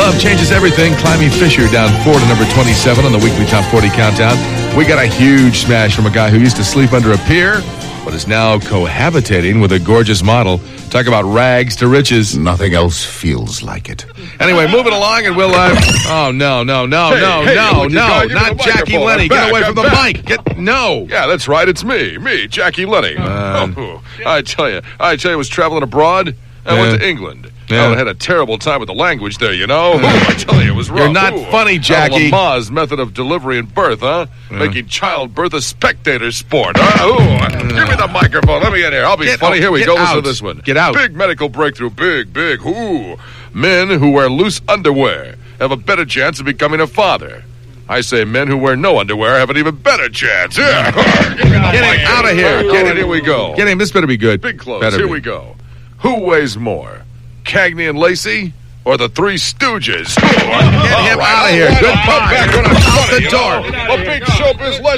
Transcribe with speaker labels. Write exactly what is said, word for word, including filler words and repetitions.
Speaker 1: Love changes everything. Climby Fisher down four to number twenty-seven on the weekly Top forty Countdown. We got a huge smash from a guy who used to sleep under a pier, but is now cohabitating with a gorgeous model. Talk about rags to riches.
Speaker 2: Nothing else feels like it.
Speaker 1: Anyway, moving along, and we'll, uh... Oh, no, no, no,
Speaker 3: Hey,
Speaker 1: no,
Speaker 3: hey,
Speaker 1: no,
Speaker 3: would you
Speaker 1: no,
Speaker 3: go? Give me
Speaker 1: not
Speaker 3: the
Speaker 1: Jackie
Speaker 3: microphone.
Speaker 1: Lenny.
Speaker 3: I'm
Speaker 1: Get
Speaker 3: back,
Speaker 1: away
Speaker 3: I'm
Speaker 1: from the
Speaker 3: back.
Speaker 1: mic. Get, no.
Speaker 3: Yeah, that's right. It's me. Me, Jackie Lenny.
Speaker 1: Man.
Speaker 3: Oh, I tell you, I tell you, I was traveling abroad. I
Speaker 1: Yeah.
Speaker 3: went to England.
Speaker 1: Yeah.
Speaker 3: Oh, I had a terrible time with the language there, you know? Ooh, I tell you, it was rough.
Speaker 1: You're not
Speaker 3: Ooh.
Speaker 1: funny, Jackie.
Speaker 3: Oh, Lama's method of delivery and birth, huh? Making childbirth a spectator sport. Huh? Ooh, give me the microphone. Let me in here. I'll be
Speaker 1: Get
Speaker 3: funny.
Speaker 1: out.
Speaker 3: Here we
Speaker 1: Get
Speaker 3: go. Listen
Speaker 1: out.
Speaker 3: to this one.
Speaker 1: Get out.
Speaker 3: Big medical breakthrough. Big, big. Ooh. Men who wear loose underwear have a better chance of becoming a father. I say men who wear no underwear have an even better chance. Yeah. Get
Speaker 1: him out of here.
Speaker 3: Get it. Here we go.
Speaker 1: Get him. This better be good.
Speaker 3: Big clothes.
Speaker 1: Better
Speaker 3: Here
Speaker 1: be.
Speaker 3: we go. Who weighs more, Cagney and Lacey or the Three Stooges? Get
Speaker 1: him outta here. Goodbye.
Speaker 3: Come back when I'm
Speaker 1: Out
Speaker 3: funny,
Speaker 1: the
Speaker 3: you
Speaker 1: door.
Speaker 3: know. A big showbiz legend.